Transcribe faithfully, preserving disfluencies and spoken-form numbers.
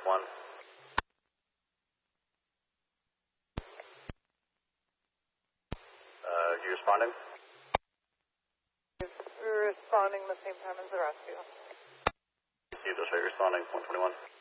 one. Uh, you responding? We're responding the same time as the rescue. See those, right? Responding, one twenty-one.